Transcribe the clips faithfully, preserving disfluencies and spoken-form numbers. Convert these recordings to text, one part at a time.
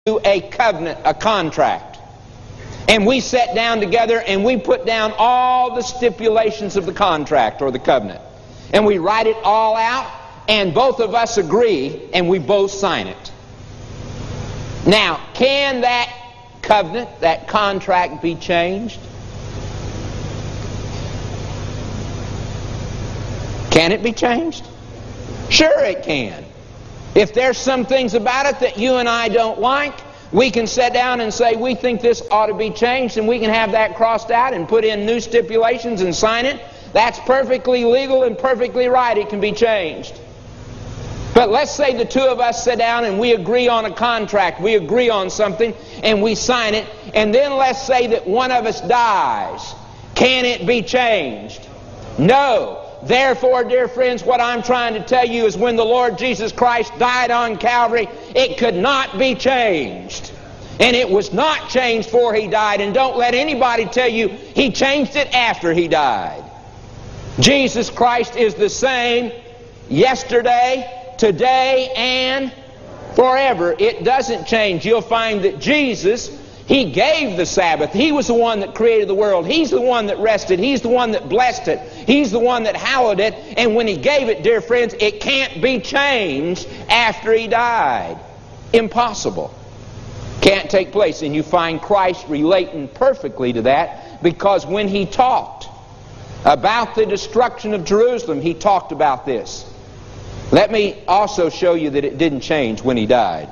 a covenant, a contract. And we sat down together and we put down all the stipulations of the contract or the covenant. And we write it all out, and both of us agree, and we both sign it. Now, can that covenant, that contract be changed? Can it be changed? Sure it can. If there's some things about it that you and I don't like, we can sit down and say, we think this ought to be changed, and we can have that crossed out and put in new stipulations and sign it. That's perfectly legal and perfectly right. It can be changed. But let's say the two of us sit down and we agree on a contract, we agree on something, and we sign it, and then let's say that one of us dies. Can it be changed? No. Therefore, dear friends, what I'm trying to tell you is when the Lord Jesus Christ died on Calvary, it could not be changed. And it was not changed before He died. And don't let anybody tell you He changed it after He died. Jesus Christ is the same yesterday, today, and forever. It doesn't change. You'll find that Jesus, He gave the Sabbath. He was the one that created the world. He's the one that rested. He's the one that blessed it. He's the one that hallowed it. And when He gave it, dear friends, it can't be changed after He died. Impossible. Can't take place. And you find Christ relating perfectly to that, because when He talked about the destruction of Jerusalem, He talked about this. Let me also show you that it didn't change when He died.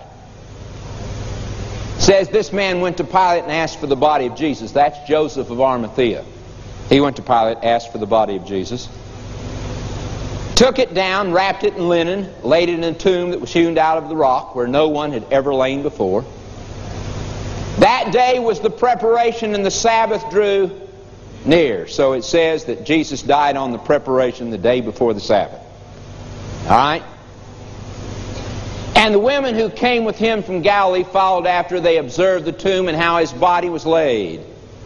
It says this man went to Pilate and asked for the body of Jesus. That's Joseph of Arimathea. He went to Pilate, asked for the body of Jesus, took it down, wrapped it in linen, laid it in a tomb that was hewn out of the rock where no one had ever lain before. That day was the preparation, and the Sabbath drew near. So it says that Jesus died on the preparation the day before the Sabbath. All right? And the women who came with Him from Galilee followed after. They observed the tomb and how His body was laid.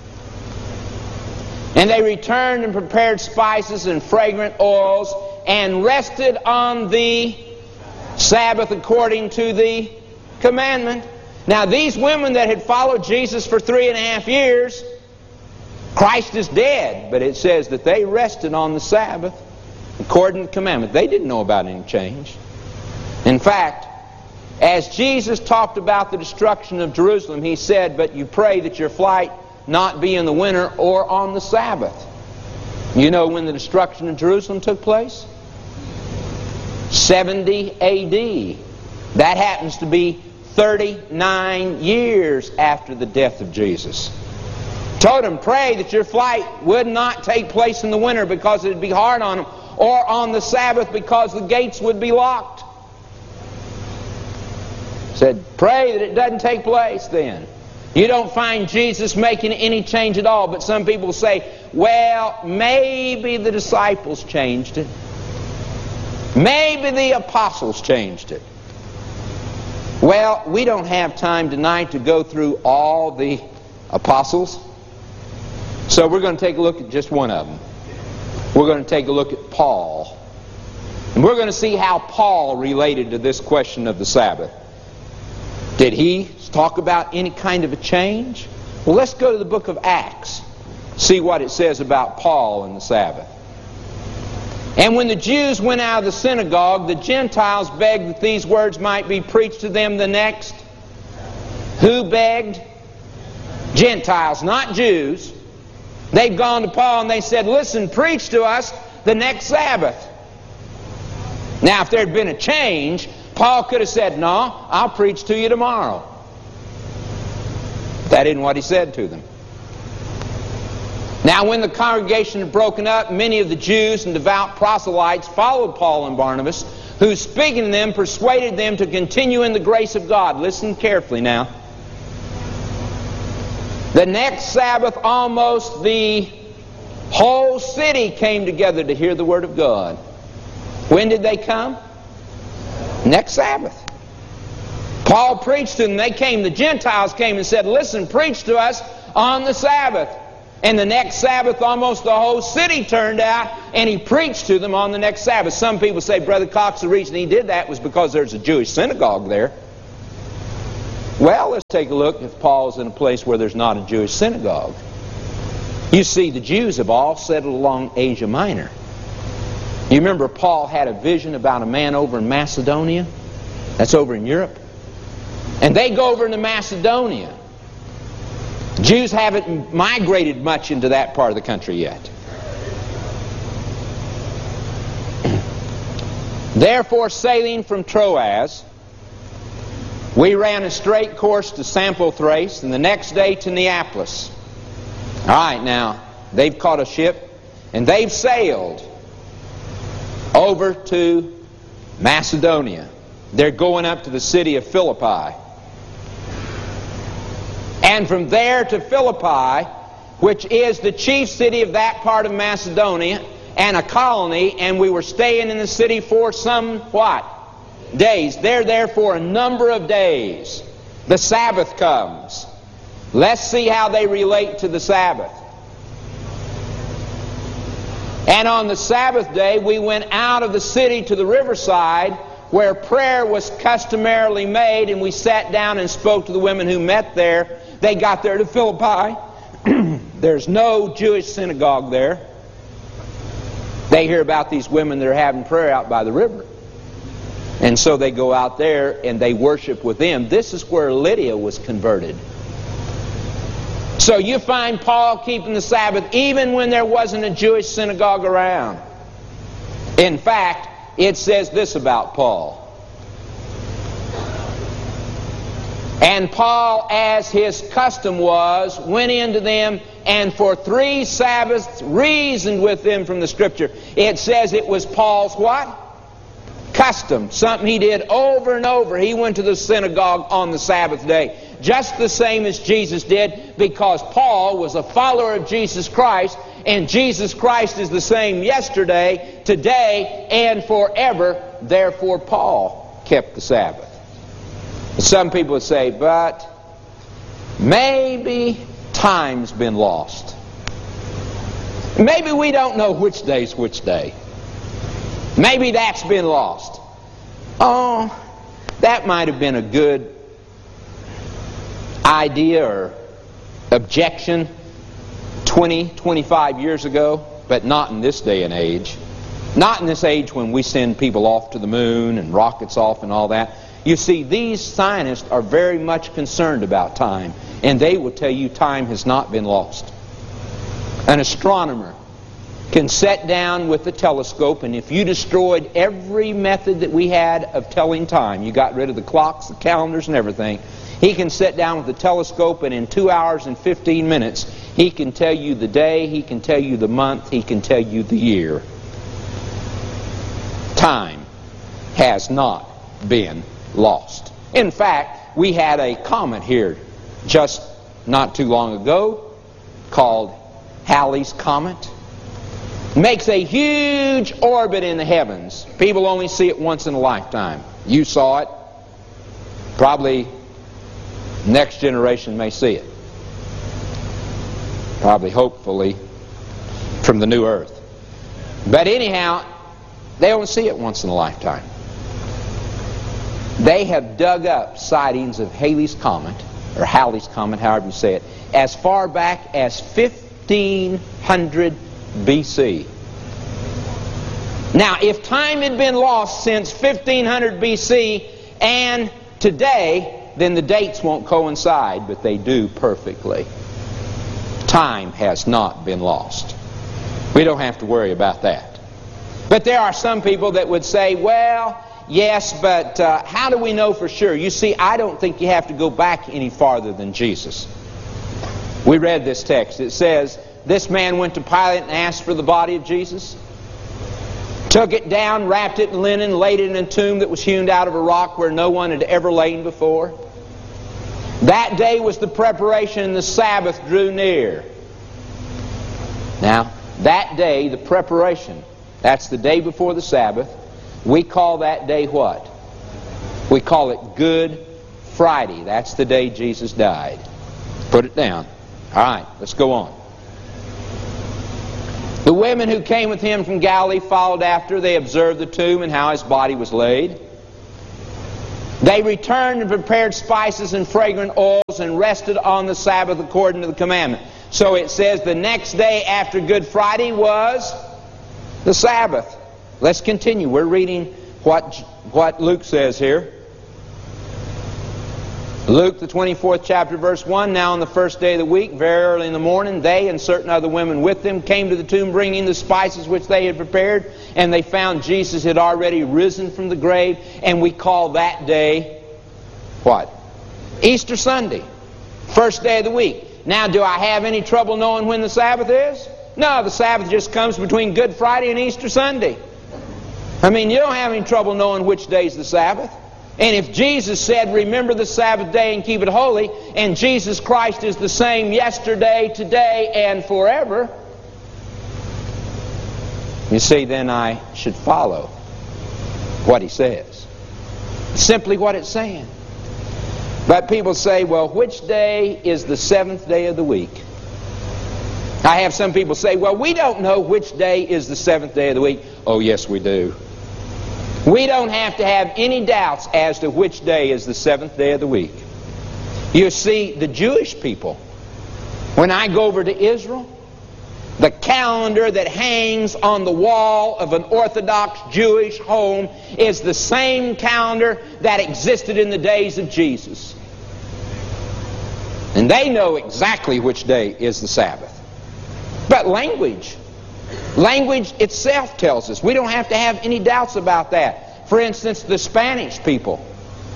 And they returned and prepared spices and fragrant oils and rested on the Sabbath according to the commandment. Now these women that had followed Jesus for three and a half years, Christ is dead, but it says that they rested on the Sabbath according to the commandment. They didn't know about any change. In fact, as Jesus talked about the destruction of Jerusalem, He said, but you pray that your flight not be in the winter or on the Sabbath. You know when the destruction of Jerusalem took place? seventy A D That happens to be thirty-nine years after the death of Jesus. Told them, pray that your flight would not take place in the winter because it would be hard on them, or on the Sabbath because the gates would be locked. Said, pray that it doesn't take place then. You don't find Jesus making any change at all, but some people say, well, maybe the disciples changed it. Maybe the apostles changed it. Well, we don't have time tonight to go through all the apostles, so we're going to take a look at just one of them. We're going to take a look at Paul. And we're going to see how Paul related to this question of the Sabbath. Did he talk about any kind of a change? Well, let's go to the book of Acts. See what it says about Paul and the Sabbath. And when the Jews went out of the synagogue, the Gentiles begged that these words might be preached to them the next. Who begged? Gentiles, not Jews. They've gone to Paul and they said, listen, preach to us the next Sabbath. Now, if there had been a change, Paul could have said, no, I'll preach to you tomorrow. That isn't what he said to them. Now when the congregation had broken up, many of the Jews and devout proselytes followed Paul and Barnabas, who speaking to them persuaded them to continue in the grace of God. Listen carefully now. The next Sabbath almost the whole city came together to hear the Word of God. When did they come? Next Sabbath. Paul preached to them. They came, the Gentiles came and said, listen, preach to us on the Sabbath. And the next Sabbath, almost the whole city turned out, and he preached to them on the next Sabbath. Some people say, Brother Cox, the reason he did that was because there's a Jewish synagogue there. Well, let's take a look if Paul's in a place where there's not a Jewish synagogue. You see, the Jews have all settled along Asia Minor. You remember Paul had a vision about a man over in Macedonia? That's over in Europe. And they go over into Macedonia. Jews haven't migrated much into that part of the country yet. Therefore, sailing from Troas, we ran a straight course to Samothrace, and the next day to Neapolis. All right, now, they've caught a ship, and they've sailed over to Macedonia. They're going up to the city of Philippi. And from there to Philippi, which is the chief city of that part of Macedonia, and a colony, and we were staying in the city for some, what? Days. They're there for a number of days. The Sabbath comes. Let's see how they relate to the Sabbath. And on the Sabbath day, we went out of the city to the riverside, where prayer was customarily made, and we sat down and spoke to the women who met there. They got there to Philippi. There's no Jewish synagogue there. They hear about these women that are having prayer out by the river. And so they go out there and they worship with them. This is where Lydia was converted. So you find Paul keeping the Sabbath even when there wasn't a Jewish synagogue around. In fact, it says this about Paul. And Paul, as his custom was, went into them and for three Sabbaths reasoned with them from the Scripture. It says it was Paul's what? Custom. Something he did over and over. He went to the synagogue on the Sabbath day. Just the same as Jesus did, because Paul was a follower of Jesus Christ, and Jesus Christ is the same yesterday, today, and forever. Therefore, Paul kept the Sabbath. Some people would say, but maybe time's been lost. Maybe we don't know which day's which day. Maybe that's been lost. Oh, that might have been a good idea or objection twenty, twenty-five years ago, but not in this day and age. Not in this age when we send people off to the moon and rockets off and all that. You see, these scientists are very much concerned about time, and they will tell you time has not been lost. An astronomer can sit down with the telescope, and if you destroyed every method that we had of telling time, you got rid of the clocks, the calendars, and everything, he can sit down with the telescope, and in two hours and fifteen minutes, he can tell you the day, he can tell you the month, he can tell you the year. Time has not been lost. In fact, we had a comet here just not too long ago called Halley's Comet. Makes a huge orbit in the heavens. People only see it once in a lifetime. You saw it. Probably next generation may see it. Probably, hopefully, from the new earth. But anyhow, they only see it once in a lifetime. They have dug up sightings of Halley's Comet, or Halley's Comet, however you say it, as far back as fifteen hundred B C. Now, if time had been lost since fifteen hundred B C and today, then the dates won't coincide, but they do perfectly. Time has not been lost. We don't have to worry about that. But there are some people that would say, well, yes, but uh, how do we know for sure? You see, I don't think you have to go back any farther than Jesus. We read this text. It says, this man went to Pilate and asked for the body of Jesus. Took it down, wrapped it in linen, laid it in a tomb that was hewn out of a rock where no one had ever lain before. That day was the preparation, and the Sabbath drew near. Now, that day, the preparation, that's the day before the Sabbath. We call that day what? We call it Good Friday. That's the day Jesus died. Put it down. All right, let's go on. The women who came with him from Galilee followed after. They observed the tomb and how his body was laid. They returned and prepared spices and fragrant oils and rested on the Sabbath according to the commandment. So it says the next day after Good Friday was the Sabbath. Let's continue. We're reading what, what Luke says here. Luke, the twenty-fourth chapter, verse one, Now on the first day of the week, very early in the morning, they and certain other women with them came to the tomb bringing the spices which they had prepared, and they found Jesus had already risen from the grave, and we call that day, what? Easter Sunday, first day of the week. Now, do I have any trouble knowing when the Sabbath is? No, the Sabbath just comes between Good Friday and Easter Sunday. I mean, you don't have any trouble knowing which day's the Sabbath. And if Jesus said, remember the Sabbath day and keep it holy, and Jesus Christ is the same yesterday, today, and forever, you see, then I should follow what He says. Simply what it's saying. But people say, well, which day is the seventh day of the week? I have some people say, well, we don't know which day is the seventh day of the week. Oh, yes, we do. We don't have to have any doubts as to which day is the seventh day of the week. You see, the Jewish people, when I go over to Israel, the calendar that hangs on the wall of an Orthodox Jewish home is the same calendar that existed in the days of Jesus. And they know exactly which day is the Sabbath. But language, language itself tells us. We don't have to have any doubts about that. For instance, the Spanish people,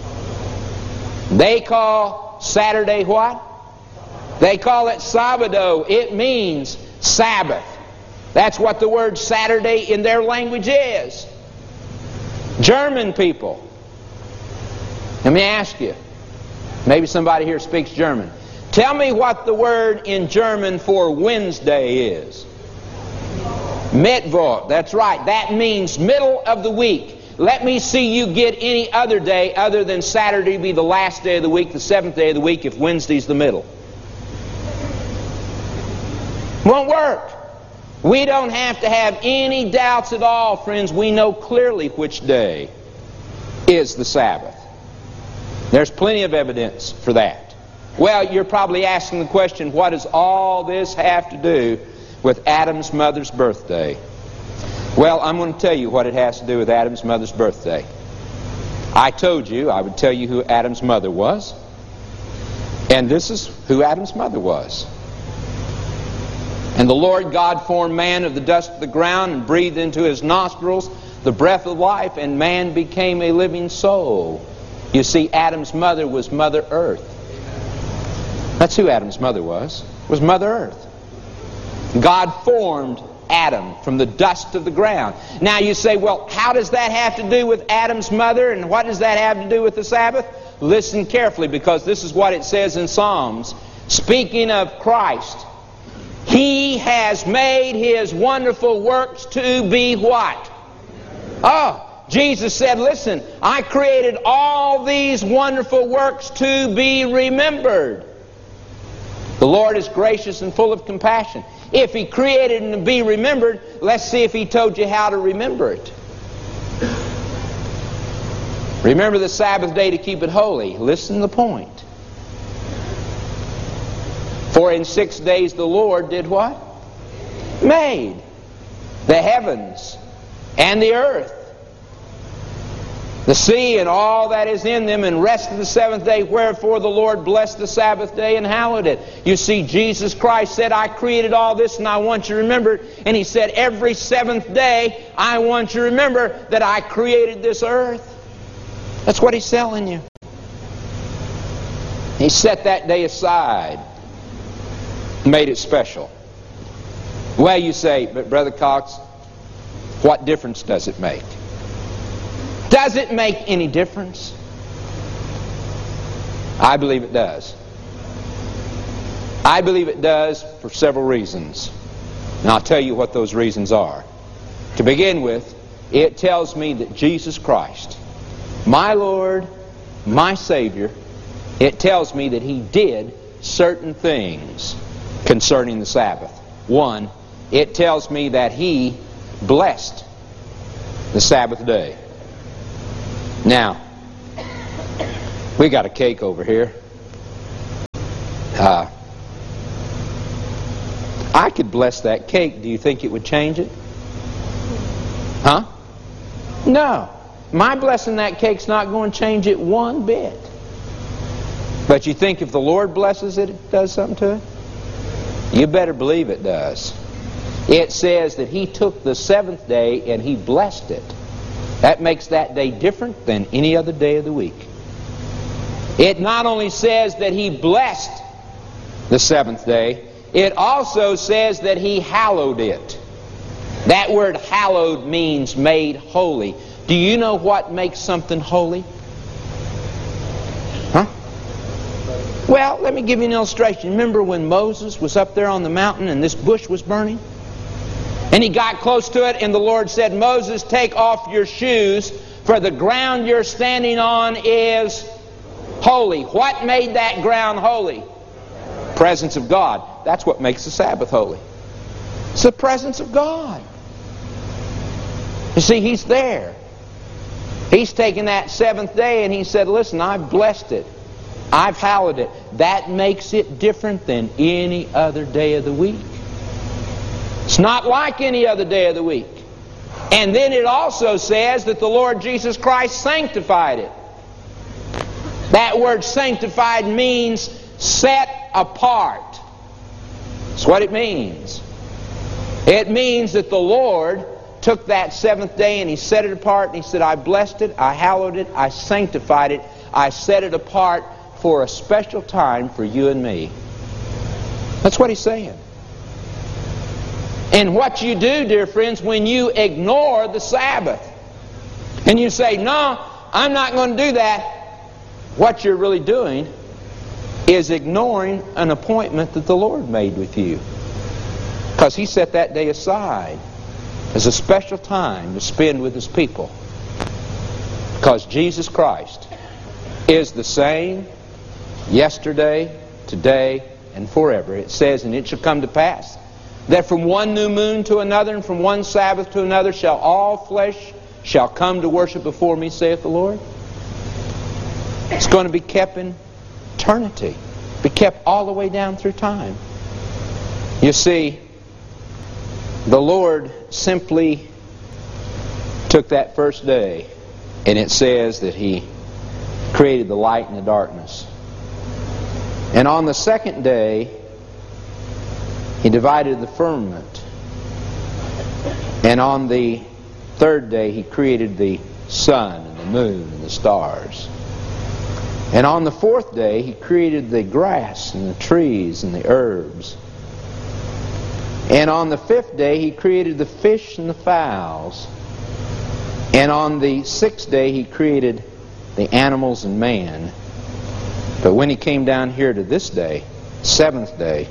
they call Saturday what? They call it Sábado. It means Sabbath. That's what the word Saturday in their language is. German people, let me ask you, maybe somebody here speaks German. Tell me what the word in German for Wednesday is. Mittwoch. That's right. That means middle of the week. Let me see you get any other day other than Saturday be the last day of the week, the seventh day of the week, if Wednesday's the middle. Won't work. We don't have to have any doubts at all, friends. We know clearly which day is the Sabbath. There's plenty of evidence for that. Well, you're probably asking the question, what does all this have to do with Adam's mother's birthday? Well, I'm going to tell you what it has to do with Adam's mother's birthday. I told you I would tell you who Adam's mother was. And this is who Adam's mother was. And the Lord God formed man of the dust of the ground and breathed into his nostrils the breath of life, and man became a living soul. You see, Adam's mother was Mother Earth. That's who Adam's mother was, was Mother Earth. God formed Adam from the dust of the ground. Now you say, well, how does that have to do with Adam's mother, and what does that have to do with the Sabbath? Listen carefully, because this is what it says in Psalms. Speaking of Christ, He has made His wonderful works to be what? Oh, Jesus said, listen, I created all these wonderful works to be remembered. The Lord is gracious and full of compassion. If He created and to be remembered, let's see if He told you how to remember it. Remember the Sabbath day to keep it holy. Listen to the point. For in six days the Lord did what? Made the heavens and the earth, the sea and all that is in them, and rested the seventh day. Wherefore the Lord blessed the Sabbath day and hallowed it. You see, Jesus Christ said, I created all this and I want you to remember it. And He said, every seventh day I want you to remember that I created this earth. That's what He's telling you. He set that day aside, made it special. Well, you say, but Brother Cox, what difference does it make? Does it make any difference? I believe it does. I believe it does for several reasons. And I'll tell you what those reasons are. To begin with, it tells me that Jesus Christ, my Lord, my Savior, it tells me that He did certain things concerning the Sabbath. One, it tells me that He blessed the Sabbath day. Now, We got a cake over here. Uh, I could bless that cake. Do you think it would change it? Huh? No. My blessing that cake's not going to change it one bit. But you think if the Lord blesses it, it does something to it? You better believe it does. It says that He took the seventh day and He blessed it. That makes that day different than any other day of the week. It not only says that He blessed the seventh day, it also says that He hallowed it. That word hallowed means made holy. Do you know what makes something holy? Huh? Well, let me give you an illustration. Remember when Moses was up there on the mountain and this bush was burning? And he got close to it and the Lord said, Moses, take off your shoes, for the ground you're standing on is holy. What made that ground holy? Presence of God. That's what makes the Sabbath holy. It's the presence of God. You see, He's there. He's taken that seventh day and He said, listen, I've blessed it. I've hallowed it. That makes it different than any other day of the week. It's not like any other day of the week. And then it also says that the Lord Jesus Christ sanctified it. That word sanctified means set apart. That's what it means. It means that the Lord took that seventh day and He set it apart and He said, I blessed it, I hallowed it, I sanctified it, I set it apart for a special time for you and me. That's what He's saying. And what you do, dear friends, when you ignore the Sabbath and you say, no, I'm not going to do that, what you're really doing is ignoring an appointment that the Lord made with you. Because He set that day aside as a special time to spend with His people. Because Jesus Christ is the same yesterday, today, and forever. It says, and it shall come to pass that from one new moon to another and from one Sabbath to another shall all flesh shall come to worship before me, saith the Lord. It's going to be kept in eternity. Be kept all the way down through time. You see, the Lord simply took that first day and it says that He created the light and the darkness. And on the second day, He divided the firmament. And on the third day, He created the sun and the moon and the stars. And on the fourth day, He created the grass and the trees and the herbs. And on the fifth day, He created the fish and the fowls. And on the sixth day, He created the animals and man. But when He came down here to this day, seventh day,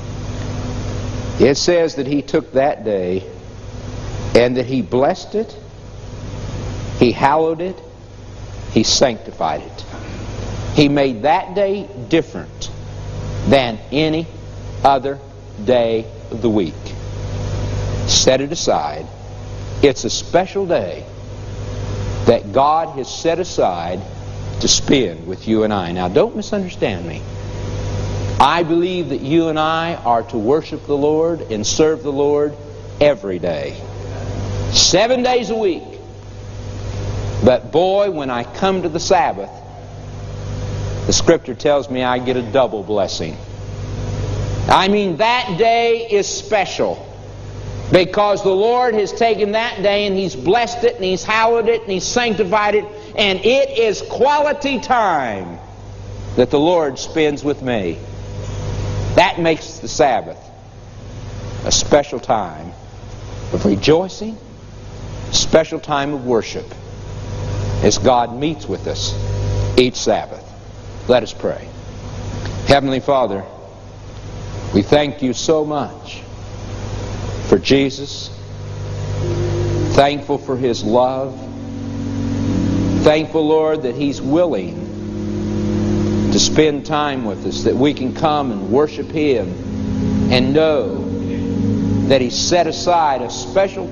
it says that He took that day and that He blessed it, He hallowed it, He sanctified it. He made that day different than any other day of the week. Set it aside. It's a special day that God has set aside to spend with you and I. Now, don't misunderstand me. I believe that you and I are to worship the Lord and serve the Lord every day. Seven days a week. But boy, when I come to the Sabbath, the Scripture tells me I get a double blessing. I mean, that day is special because the Lord has taken that day and He's blessed it and He's hallowed it and He's sanctified it, and it is quality time that the Lord spends with me. That makes the Sabbath a special time of rejoicing, a special time of worship as God meets with us each Sabbath. Let us pray. Heavenly Father, we thank You so much for Jesus. Thankful for His love. Thankful, Lord, that He's willing to spend time with us, that we can come and worship Him and know that He set aside a special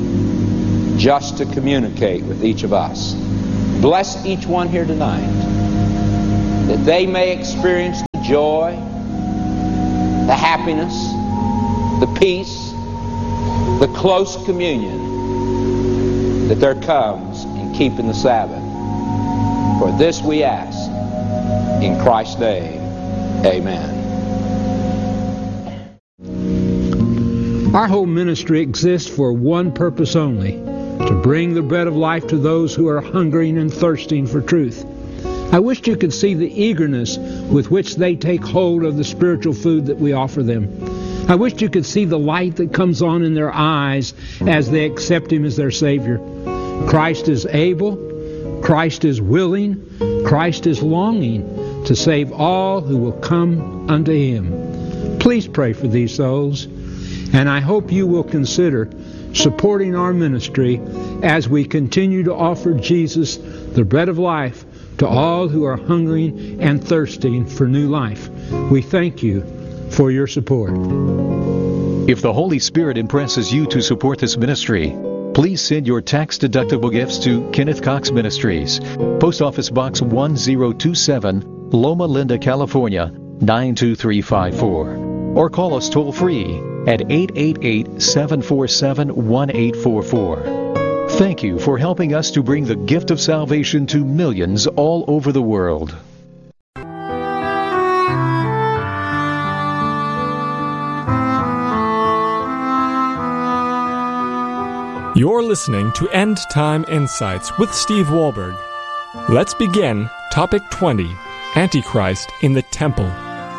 time just to communicate with each of us. Bless each one here tonight. that they may experience the joy, the happiness, the peace, the close communion that there comes in keeping the Sabbath. For this we ask in Christ's name. Amen. Our whole ministry exists for one purpose only, to bring the bread of life to those who are hungering and thirsting for truth. I wish you could see the eagerness with which they take hold of the spiritual food that we offer them. I wish you could see the light that comes on in their eyes as they accept Him as their Savior. Christ is able, Christ is willing, Christ is longing to save all who will come unto Him. Please pray for these souls, and I hope you will consider supporting our ministry as we continue to offer Jesus, the bread of life, to all who are hungering and thirsting for new life. We thank you for your support. If the Holy Spirit impresses you to support this ministry, please send your tax-deductible gifts to Kenneth Cox Ministries, Post Office Box one zero two seven, Loma Linda, California, nine two three five four. Or call us toll-free at eight eight eight, seven four seven, one eight four four. Thank you for helping us to bring the gift of salvation to millions all over the world. You're listening to End Time Insights with Steve Wohlberg. Let's begin Topic twenty, Antichrist in the Temple.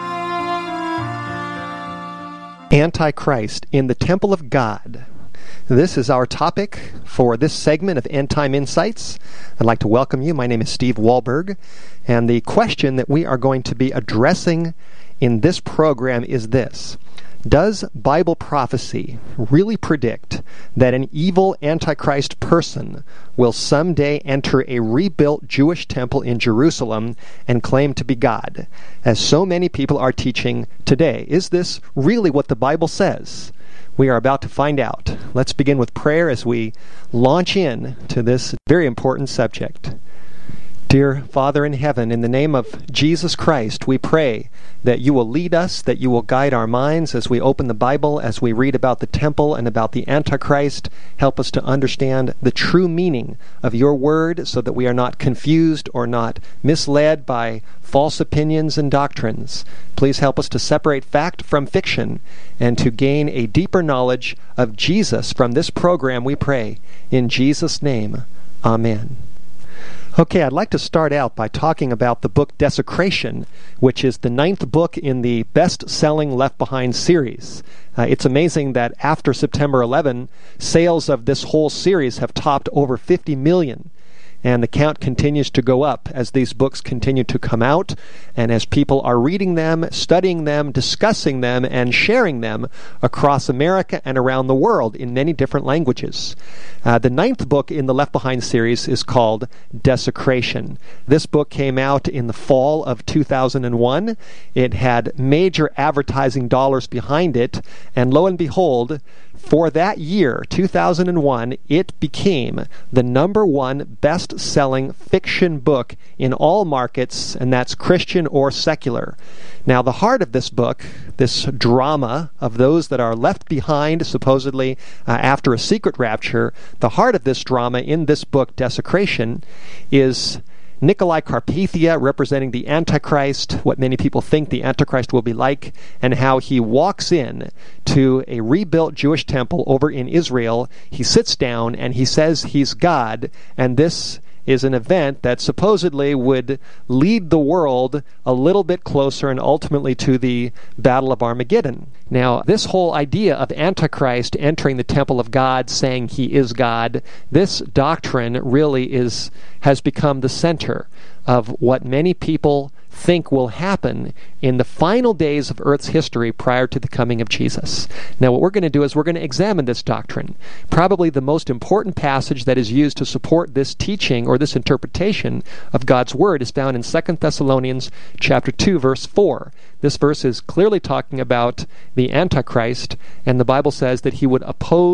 Antichrist in the Temple of God. This is our topic for this segment of End Time Insights. I'd like to welcome you. My name is Steve Wohlberg, and the question that we are going to be addressing in this program is this: does Bible prophecy really predict that an evil Antichrist person will someday enter a rebuilt Jewish temple in Jerusalem and claim to be God, as so many people are teaching today? Is this really what the Bible says? We are about to find out. Let's begin with prayer as we launch in to this very important subject. Dear Father in heaven, in the name of Jesus Christ, we pray that you will lead us, that you will guide our minds as we open the Bible, as we read about the temple and about the Antichrist. Help us to understand the true meaning of your word so that we are not confused or not misled by false opinions and doctrines. Please help us to separate fact from fiction and to gain a deeper knowledge of Jesus from this program, we pray. In Jesus' name, amen. Okay, I'd like to start out by talking about the book Desecration, which is the ninth book in the best-selling Left Behind series. Uh, it's amazing that after September eleventh, sales of this whole series have topped over fifty million. And the count continues to go up as these books continue to come out and as people are reading them, studying them, discussing them, and sharing them across America and around the world in many different languages. Uh, the ninth book in the Left Behind series is called Desecration. This book came out in the fall of two thousand one. It had major advertising dollars behind it, and lo and behold, for that year, two thousand one, it became the number one best-selling fiction book in all markets, and that's Christian or secular. Now, the heart of this book, this drama of those that are left behind, supposedly uh, after a secret rapture, the heart of this drama in this book, Desecration, is Nicolae Carpathia representing the Antichrist, what many people think the Antichrist will be like, and how he walks in to a rebuilt Jewish temple over in Israel. He sits down and he says he's God, and this is an event that supposedly would lead the world a little bit closer and ultimately to the Battle of Armageddon. Now, this whole idea of Antichrist entering the temple of God, saying he is God, this doctrine really is has become the center of what many people think will happen in the final days of Earth's history prior to the coming of Jesus. Now, what we're going to do is we're going to examine this doctrine. Probably the most important passage that is used to support this teaching or this interpretation of God's Word is found in Second Thessalonians chapter two, verse four. This verse is clearly talking about the Antichrist, and the Bible says that he would oppose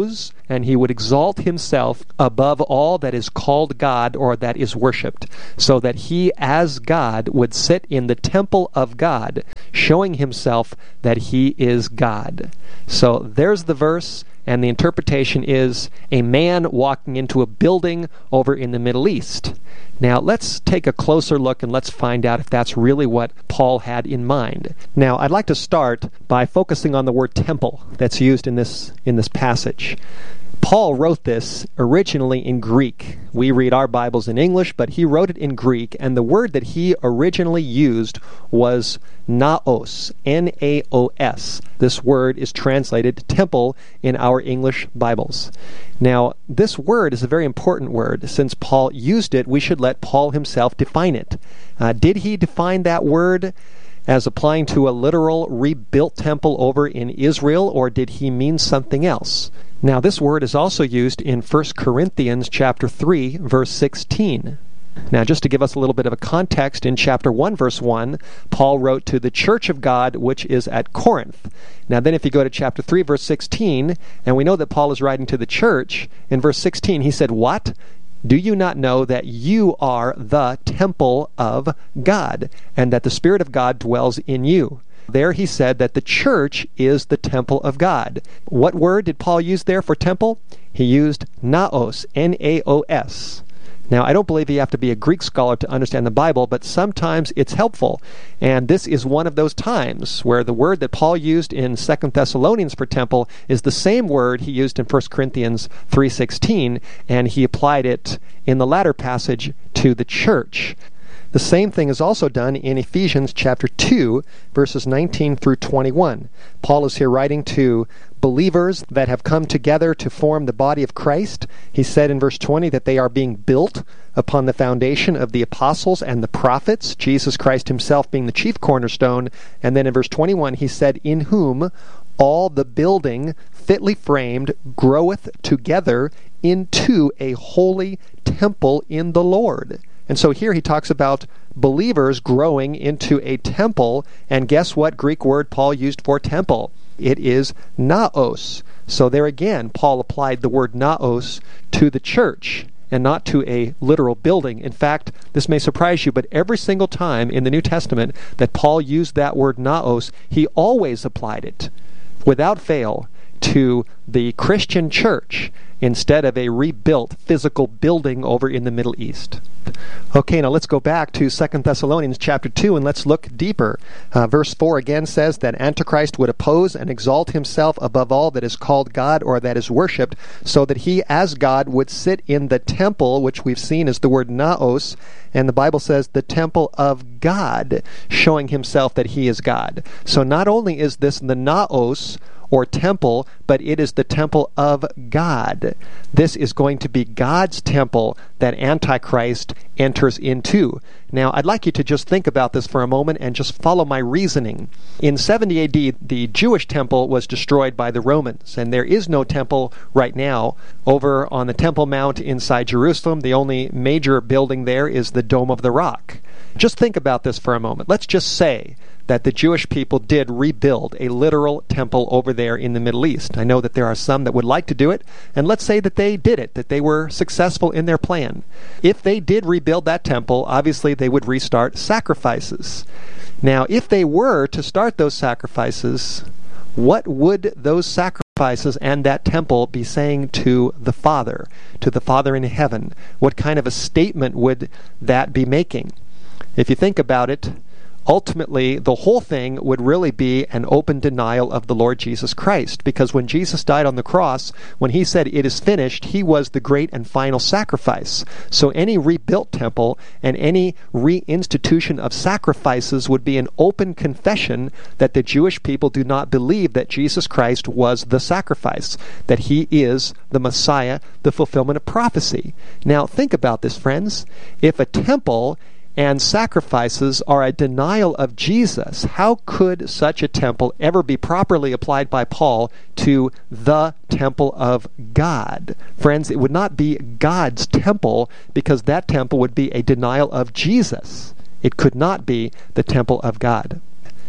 and he would exalt himself above all that is called God or that is worshipped, so that he as God would sit in the temple of God, showing himself that he is God. So there's the verse, and the interpretation is a man walking into a building over in the Middle East. Now, let's take a closer look and let's find out if that's really what Paul had in mind. Now, I'd like to start by focusing on the word temple that's used in this in this passage. Paul wrote this originally in Greek. We read our Bibles in English, but he wrote it in Greek, and the word that he originally used was naos, N A O S. This word is translated temple in our English Bibles. Now, this word is a very important word. Since Paul used it, we should let Paul himself define it. Uh, did he define that word as applying to a literal rebuilt temple over in Israel, or did he mean something else? Now, this word is also used in First Corinthians chapter three, verse sixteen. Now, just to give us a little bit of a context, in chapter one, verse one, Paul wrote to the church of God, which is at Corinth. Now, then if you go to chapter three, verse sixteen, and we know that Paul is writing to the church, in verse sixteen, he said, "What? Do you not know that you are the temple of God, and that the Spirit of God dwells in you?" There he said that the church is the temple of God. What word did Paul use there for temple? He used naos, N A O S. Now, I don't believe you have to be a Greek scholar to understand the Bible, but sometimes it's helpful. And this is one of those times where the word that Paul used in Second Thessalonians for temple is the same word he used in First Corinthians three sixteen, and he applied it in the latter passage to the church. The same thing is also done in Ephesians chapter two, verses nineteen through twenty-one. Paul is here writing to believers that have come together to form the body of Christ. He said in verse twenty that they are being built upon the foundation of the apostles and the prophets, Jesus Christ himself being the chief cornerstone. And then in verse twenty-one he said, "In whom all the building fitly framed groweth together into a holy temple in the Lord." And so here he talks about believers growing into a temple, and guess what Greek word Paul used for temple? It is naos. So there again, Paul applied the word naos to the church and not to a literal building. In fact, this may surprise you, but every single time in the New Testament that Paul used that word naos, he always applied it, without fail, to the Christian church instead of a rebuilt physical building over in the Middle East. Okay, now let's go back to Second Thessalonians chapter two and let's look deeper. Uh, verse four again says that Antichrist would oppose and exalt himself above all that is called God or that is worshipped, so that he as God would sit in the temple, which we've seen is the word naos, and the Bible says the temple of God, showing himself that he is God. So not only is this the naos, or temple, but it is the temple of God. This is going to be God's temple that Antichrist enters into. Now, I'd like you to just think about this for a moment and just follow my reasoning. In seventy A D, the Jewish temple was destroyed by the Romans, and there is no temple right now over on the Temple Mount inside Jerusalem. The only major building there is the Dome of the Rock. Just think about this for a moment. Let's just say that the Jewish people did rebuild a literal temple over there in the Middle East. I know that there are some that would like to do it, and let's say that they did it, that they were successful in their plan. If they did rebuild that temple, obviously they would restart sacrifices. Now, if they were to start those sacrifices, what would those sacrifices and that temple be saying to the Father, to the Father in heaven? What kind of a statement would that be making? If you think about it, ultimately, the whole thing would really be an open denial of the Lord Jesus Christ, because when Jesus died on the cross, when he said, "It is finished," he was the great and final sacrifice. So any rebuilt temple and any reinstitution of sacrifices would be an open confession that the Jewish people do not believe that Jesus Christ was the sacrifice, that he is the Messiah, the fulfillment of prophecy. Now, think about this, friends. If a temple and sacrifices are a denial of Jesus, how could such a temple ever be properly applied by Paul to the temple of God? Friends, it would not be God's temple, because that temple would be a denial of Jesus. It could not be the temple of God.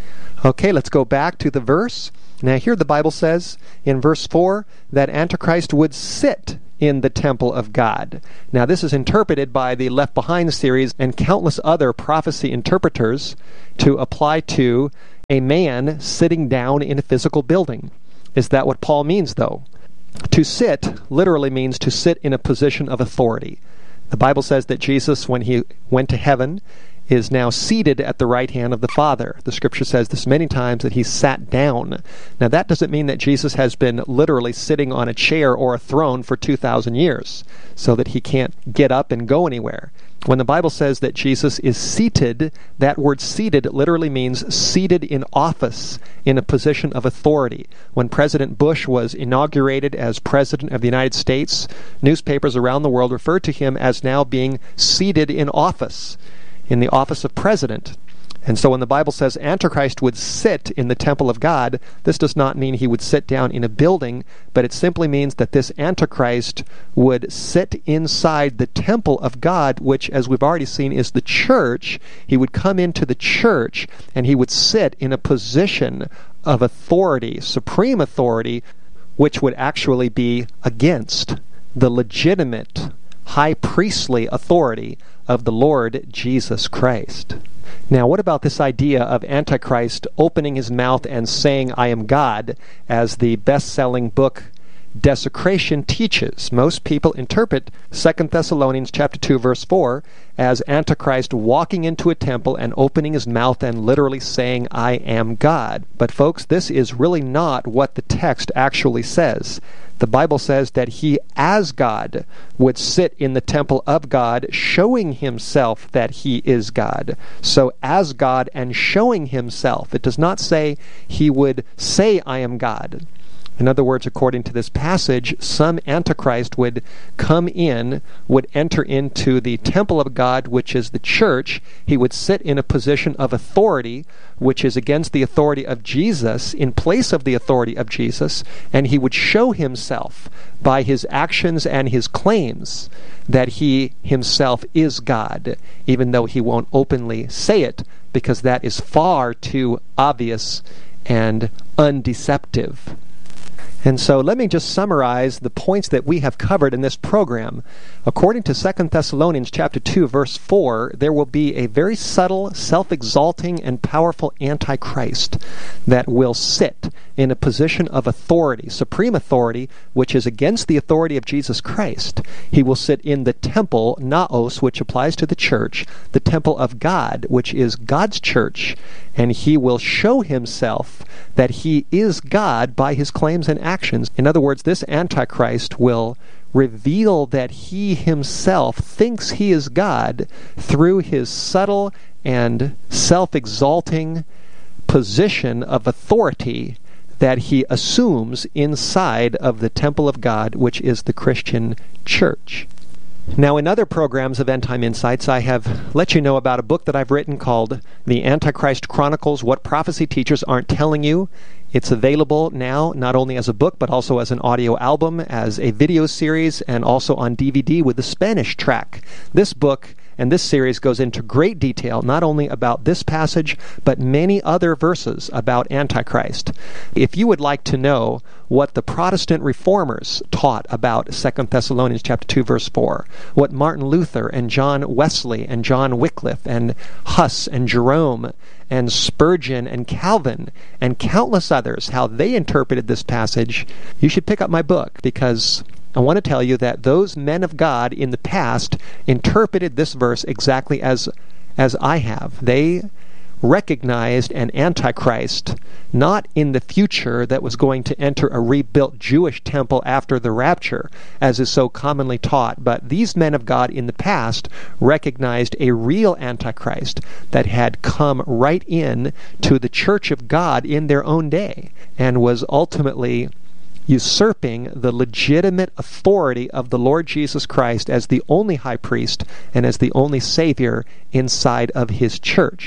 Okay, let's go back to the verse. Now here the Bible says in verse four that Antichrist would sit in the temple of God. Now this is interpreted by the Left Behind series and countless other prophecy interpreters to apply to a man sitting down in a physical building. Is that what Paul means, though? To sit literally means to sit in a position of authority. The Bible says that Jesus, when he went to heaven, is now seated at the right hand of the Father. The Scripture says this many times, that he sat down. Now that doesn't mean that Jesus has been literally sitting on a chair or a throne for two thousand years, so that he can't get up and go anywhere. When the Bible says that Jesus is seated, that word seated literally means seated in office, in a position of authority. When President Bush was inaugurated as President of the United States, newspapers around the world referred to him as now being seated in office, in the office of president. And so when the Bible says Antichrist would sit in the temple of God, this does not mean he would sit down in a building, but it simply means that this Antichrist would sit inside the temple of God, which, as we've already seen, is the church. He would come into the church, and he would sit in a position of authority, supreme authority, which would actually be against the legitimate high priestly authority of the Lord Jesus Christ. Now, what about this idea of Antichrist opening his mouth and saying, "I am God," as the best-selling book Desecration teaches? Most people interpret Second Thessalonians chapter two, verse four as Antichrist walking into a temple and opening his mouth and literally saying, "I am God." But folks, this is really not what the text actually says. The Bible says that he, as God, would sit in the temple of God, showing himself that he is God. So, as God and showing himself. It does not say he would say, "I am God." In other words, according to this passage, some Antichrist would come in, would enter into the temple of God, which is the church. He would sit in a position of authority, which is against the authority of Jesus, in place of the authority of Jesus, and he would show himself by his actions and his claims that he himself is God, even though he won't openly say it, because that is far too obvious and undeceptive. And so let me just summarize the points that we have covered in this program. According to Second Thessalonians chapter two, verse four, there will be a very subtle, self-exalting, and powerful Antichrist that will sit in a position of authority, supreme authority, which is against the authority of Jesus Christ. He will sit in the temple, naos, which applies to the church, the temple of God, which is God's church, and he will show himself that he is God by his claims and actions. In other words, this Antichrist will reveal that he himself thinks he is God through his subtle and self-exalting position of authority that he assumes inside of the temple of God, which is the Christian church. Now, in other programs of End Time Insights, I have let you know about a book that I've written called The Antichrist Chronicles, What Prophecy Teachers Aren't Telling You. It's available now not only as a book, but also as an audio album, as a video series, and also on D V D with the Spanish track. This book and this series goes into great detail, not only about this passage, but many other verses about Antichrist. If you would like to know what the Protestant reformers taught about Second Thessalonians chapter two, verse four, what Martin Luther and John Wesley and John Wycliffe and Huss and Jerome and Spurgeon and Calvin and countless others, how they interpreted this passage, you should pick up my book, because I want to tell you that those men of God in the past interpreted this verse exactly as as I have. They recognized an Antichrist not in the future that was going to enter a rebuilt Jewish temple after the rapture, as is so commonly taught, but these men of God in the past recognized a real Antichrist that had come right in to the church of God in their own day and was ultimately usurping the legitimate authority of the Lord Jesus Christ as the only high priest and as the only Savior inside of his church.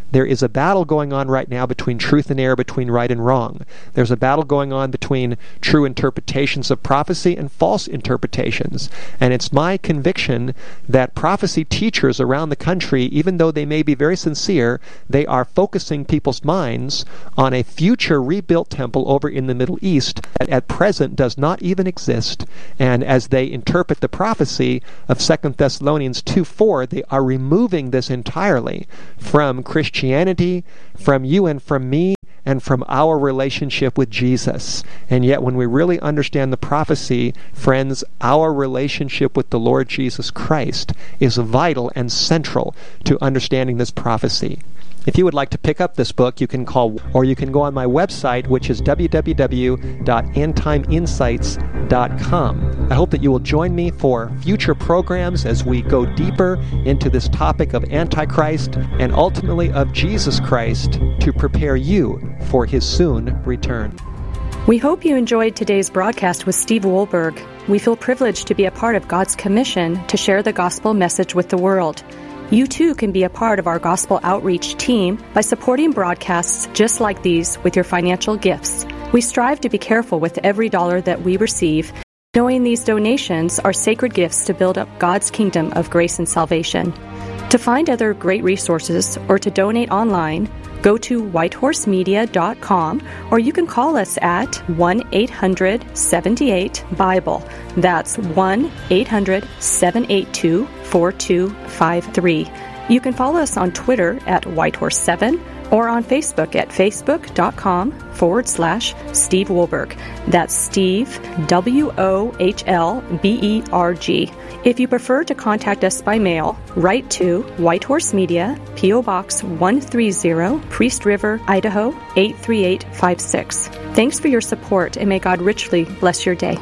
There is a battle going on right now between truth and error, between right and wrong. There's a battle going on between true interpretations of prophecy and false interpretations. And it's my conviction that prophecy teachers around the country, even though they may be very sincere, they are focusing people's minds on a future rebuilt temple over in the Middle East that at present does not even exist. And as they interpret the prophecy of Second Thessalonians two four, they are removing this entirely from Christianity, from you and from me, and from our relationship with Jesus. And yet when we really understand the prophecy, friends, our relationship with the Lord Jesus Christ is vital and central to understanding this prophecy. If you would like to pick up this book, you can call, or you can go on my website, which is w w w dot end time insights dot com. I hope that you will join me for future programs as we go deeper into this topic of Antichrist and ultimately of Jesus Christ to prepare you for his soon return. We hope you enjoyed today's broadcast with Steve Wohlberg. We feel privileged to be a part of God's commission to share the gospel message with the world. You too can be a part of our gospel outreach team by supporting broadcasts just like these with your financial gifts. We strive to be careful with every dollar that we receive, knowing these donations are sacred gifts to build up God's kingdom of grace and salvation. To find other great resources or to donate online, go to whitehorse media dot com, or you can call us at one eight hundred seven eight Bible. That's one eight hundred seven eight two four two five three. You can follow us on Twitter at whitehorse seven or on Facebook at facebook.com forward slash Steve Wohlberg. That's Steve, W O H L B E R G. If you prefer to contact us by mail, write to Whitehorse Media, P O Box one thirty, Priest River, Idaho eight three eight five six. Thanks for your support, and may God richly bless your day.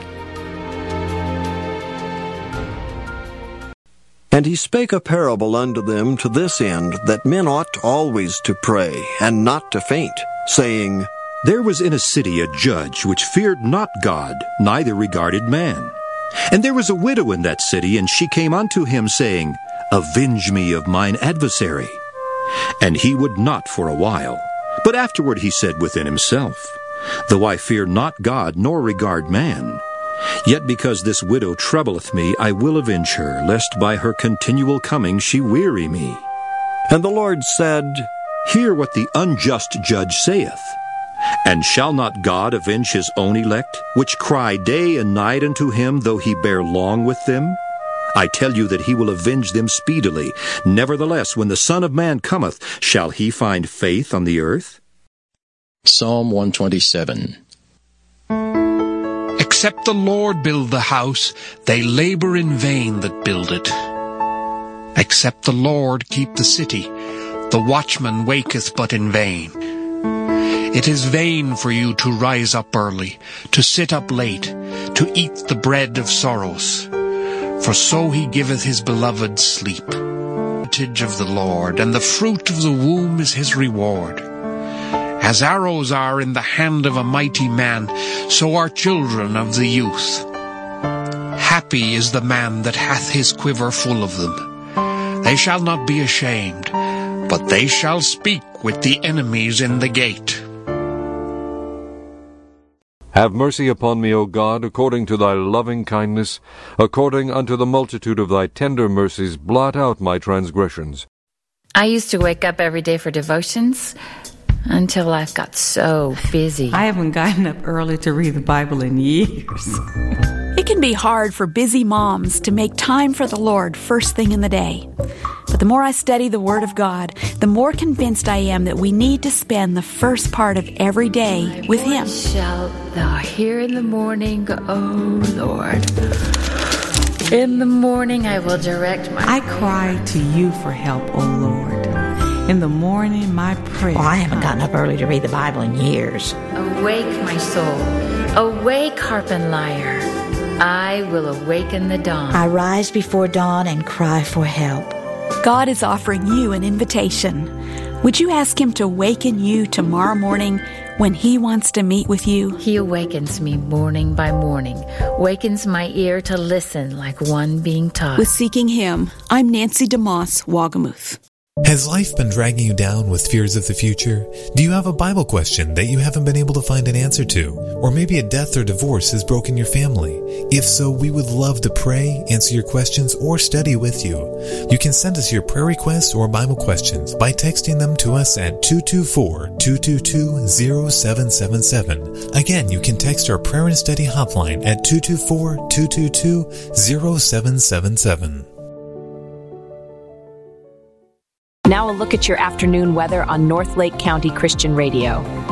And he spake a parable unto them to this end, that men ought always to pray, and not to faint, saying, There was in a city a judge which feared not God, neither regarded man. And there was a widow in that city, and she came unto him, saying, Avenge me of mine adversary. And he would not for a while. But afterward he said within himself, Though I fear not God, nor regard man, yet because this widow troubleth me, I will avenge her, lest by her continual coming she weary me. And the Lord said, Hear what the unjust judge saith. And shall not God avenge his own elect, which cry day and night unto him, though he bear long with them? I tell you that he will avenge them speedily. Nevertheless, when the Son of Man cometh, shall he find faith on the earth? Psalm one twenty-seven. Except the Lord build the house, they labor in vain that build it. Except the Lord keep the city, the watchman waketh but in vain. It is vain for you to rise up early, to sit up late, to eat the bread of sorrows. For so he giveth his beloved sleep. The heritage of the Lord, and the fruit of the womb is his reward. As arrows are in the hand of a mighty man, so are children of the youth. Happy is the man that hath his quiver full of them. They shall not be ashamed, but they shall speak with the enemies in the gate. Have mercy upon me, O God, according to thy loving kindness, according unto the multitude of thy tender mercies, blot out my transgressions. I used to wake up every day for devotions until life got so busy. I haven't gotten up early to read the Bible in years. It can be hard for busy moms to make time for the Lord first thing in the day. But the more I study the Word of God, the more convinced I am that we need to spend the first part of every day with Him. Shalt thou hear in the morning, O Lord. In the morning I will direct my I cry to you for help, O Lord. In the morning, my prayer. Oh, I haven't gotten up early to read the Bible in years. Awake, my soul. Awake, harp and lyre. I will awaken the dawn. I rise before dawn and cry for help. God is offering you an invitation. Would you ask Him to waken you tomorrow morning when He wants to meet with you? He awakens me morning by morning, wakens my ear to listen like one being taught. With Seeking Him, I'm Nancy DeMoss Wagamuth. Has life been dragging you down with fears of the future? Do you have a Bible question that you haven't been able to find an answer to? Or maybe a death or divorce has broken your family? If so, we would love to pray, answer your questions, or study with you. You can send us your prayer requests or Bible questions by texting them to us at two two four, two two two, zero seven seven seven. Again, you can text our prayer and study hotline at two two four, two two two, zero seven seven seven. Now a look at your afternoon weather on North Lake County Christian Radio.